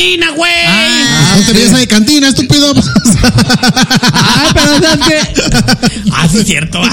cantina, güey. No te esa de cantina, estúpido. Pero ¿sabes qué? Sí, es cierto.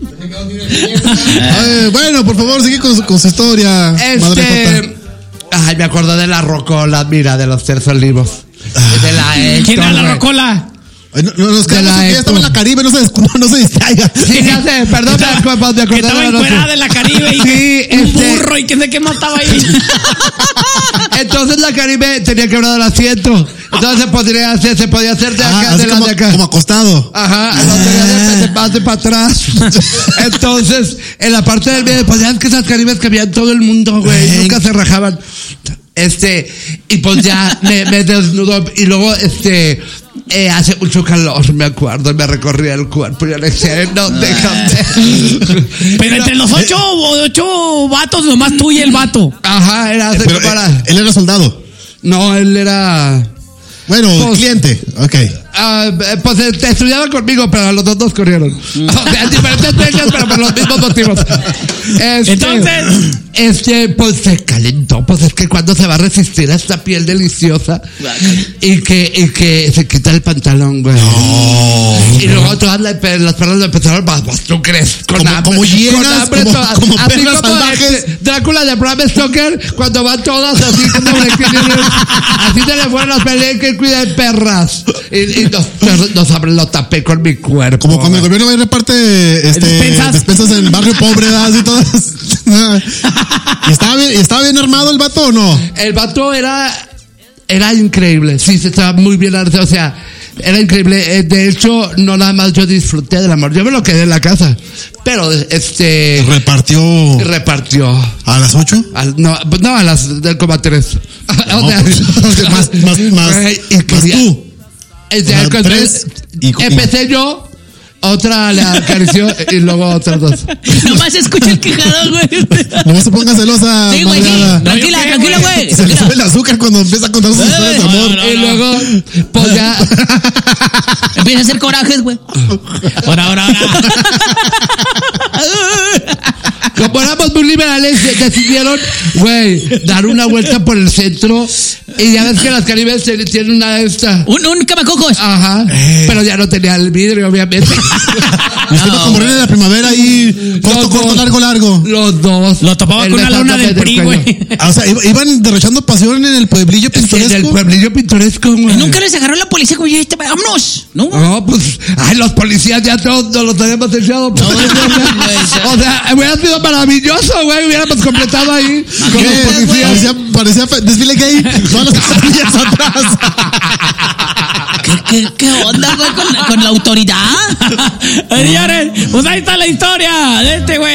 Bueno, por favor, sigue con su historia. Ay, me acuerdo de la rocola, mira, de los Tres Olivos. De la ¿Quién era la rocola? Nos quedamos que ya estaba en la Caribe, no se distraiga. Sí, ya sé, perdón, me acordé que estaba encuerada de la Caribe y sí, un burro y que sé qué más estaba ahí. Entonces la Caribe tenía quebrado el asiento. Entonces se podía hacer de acá, de acá. Como acostado. Ajá, no tenía de para atrás. Entonces, en la parte del medio, pues ya es que esas Caribes que había en todo el mundo, güey, nunca se rajaban. Y pues ya me desnudó y luego hace mucho calor, me acuerdo, me recorría el cuerpo y yo le decía, no, déjame. Pero entre los ocho vatos, nomás tú y el vato. Ajá, pero él era soldado. No, él era... Bueno, cliente, ok. Pues estudiaba conmigo, pero los dos corrieron. O sea, diferentes fechas, pero por los mismos motivos. Entonces, pues se calentó. Pues es que cuando se va a resistir a esta piel deliciosa y que se quita el pantalón, güey. No. Y luego todas las perras le empezaron, pues tú crees, con hambre. Como hienas, como así perras como salvajes. Drácula de Bram Stoker, cuando van todas así como así se le fueron las peleas que cuidan perras. Y lo tapé con mi cuerpo. Como cuando el gobierno va y reparte despensas en el barrio pobre, así todas. ¿Y estaba bien armado el vato o no? El vato era increíble. Sí, se estaba muy bien armado. O sea, era increíble. De hecho, no nada más yo disfruté del amor. Yo me lo quedé en la casa. Pero repartió. ¿A las 8? No, a las del 3. No, más tú. Empecé yo, otra le acarició y luego otras dos. Nomás escucha el quejadón, güey. No se ponga celosa. Sí, güey, sí. Tranquila, güey. Se le sube el azúcar cuando empieza a contar sus historias de amor. Y luego, pues ya. Empieza a hacer corajes, güey. Ahora. Como éramos muy liberales, decidieron, güey, dar una vuelta por el centro. Y ya ves que las Caribes tienen una de estas. Un camacocos. Ajá. Pero ya no tenía el vidrio, obviamente. Y usted como en la primavera ahí, corto, largo. Los dos. Lo tapaba con una lona del PRI, güey. O sea, iban derrochando pasión en el pueblillo pintoresco. En el pueblillo pintoresco, güey. Nunca les agarró la policía, güey. Vámonos. No, pues, los policías ya todos nos los habíamos echado. O sea, hubiera sido maravilloso, güey. Hubiéramos completado ahí con los policías. Parecía desfile gay. Todas las policías atrás. ¿Qué onda, güey, con la autoridad? Señores, pues ahí está la historia de este güey.